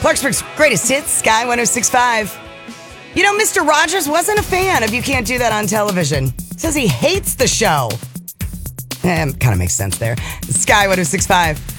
Clarksburg's greatest hits, Sky 106.5. You know, Mr. Rogers wasn't a fan of You Can't Do That on Television. Says he hates the show. Kind of makes sense there. Sky 106.5.